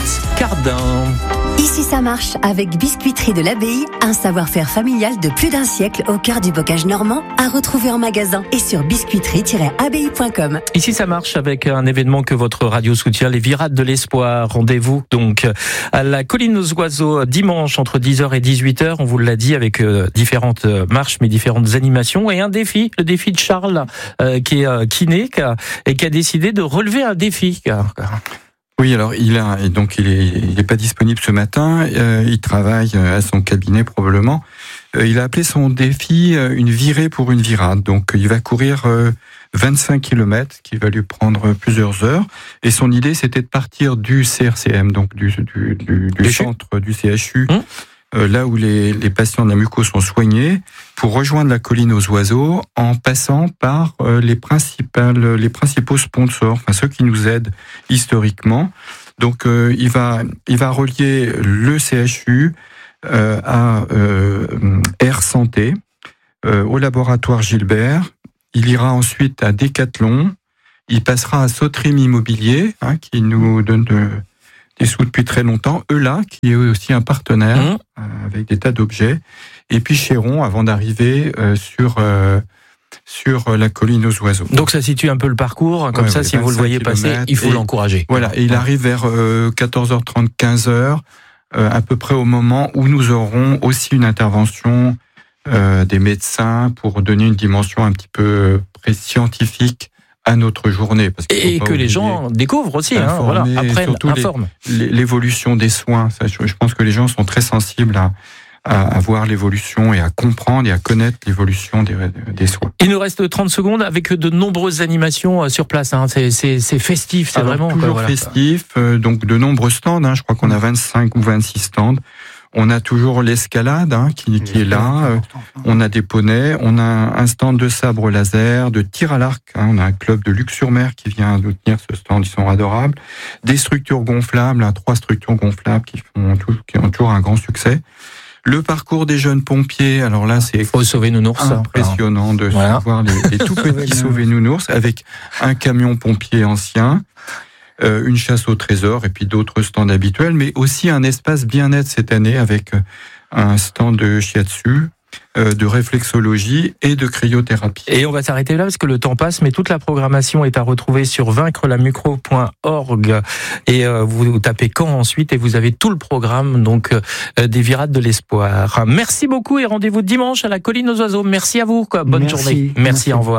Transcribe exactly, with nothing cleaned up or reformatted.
Alex Cardin. Ici ça marche avec Biscuiterie de l'Abbaye, un savoir-faire familial de plus d'un siècle au cœur du bocage normand, à retrouver en magasin et sur biscuiterie tiret abbaye point com. Ici ça marche avec un événement que votre radio soutient, les Virades de l'Espoir. Rendez-vous donc à la Colline aux Oiseaux dimanche entre dix heures et dix-huit heures, on vous l'a dit, avec euh, différentes marches mais différentes animations et un défi, le défi de Charles euh, qui est euh, kiné qui a, et qui a décidé de relever un défi. Oui, alors il a et donc il est il est pas disponible ce matin. Euh, il travaille à son cabinet probablement. Euh, il a appelé son défi euh, une virée pour une virade. Donc il va courir euh, vingt-cinq kilomètres, qui va lui prendre plusieurs heures. Et son idée, c'était de partir du C R C M, donc du du du, du centre du C H U. Hum. Euh, là où les, les patients de la muco sont soignés, pour rejoindre la Colline aux Oiseaux en passant par euh, les principales, les principaux sponsors, enfin ceux qui nous aident historiquement. Donc euh, il va, il va relier le C H U euh, à euh, Air Santé, euh, au laboratoire Gilbert. Il ira ensuite à Decathlon. Il passera à Sotrim Immobilier, hein, qui nous donne de des sous depuis très longtemps, Eula, qui est aussi un partenaire mmh. euh, avec des tas d'objets, et puis Chéron, avant d'arriver euh, sur euh, sur la Colline aux Oiseaux. Donc ça situe un peu le parcours, comme ouais, ça, ouais, si vous le voyez passer, il faut et, l'encourager. Voilà, et il arrive vers euh, quatorze heures trente, quinze heures, euh, à peu près au moment où nous aurons aussi une intervention euh, des médecins pour donner une dimension un petit peu pré scientifique à notre journée. Parce et que les gens découvrent aussi, hein, voilà, apprennent, informent. Les, l'évolution des soins, ça, je, je pense que les gens sont très sensibles à, à, à voir l'évolution et à comprendre et à connaître l'évolution des, des soins. Il nous reste trente secondes avec de nombreuses animations sur place. Hein. C'est, c'est, c'est festif, c'est Alors, vraiment... toujours quoi, voilà. festif, euh, donc de nombreux stands, hein, je crois qu'on a vingt-cinq ou vingt-six stands. On a toujours l'escalade hein, qui, qui est là. Euh, on a des poneys. On a un stand de sabre laser, de tir à l'arc. Hein, on a un club de Luxe-sur-Mer qui vient nous tenir ce stand. Ils sont adorables. Des structures gonflables, hein, trois structures gonflables qui font tout, qui ont toujours un grand succès. Le parcours des jeunes pompiers. Alors là, c'est Faut sauver nounours. Impressionnant de voilà. voir les, les tout petits sauver nounours avec un camion pompier ancien. Euh, une chasse au trésor et puis d'autres stands habituels, mais aussi un espace bien-être cette année avec un stand de shiatsu, euh, de réflexologie et de cryothérapie. Et on va s'arrêter là parce que le temps passe, mais toute la programmation est à retrouver sur vaincre la muco point org et euh, vous tapez Caen ensuite et vous avez tout le programme donc euh, des Virades de l'Espoir. Merci beaucoup et rendez-vous dimanche à la Colline aux Oiseaux. Merci à vous, quoi. Bonne Merci. journée. Merci, Merci, au revoir.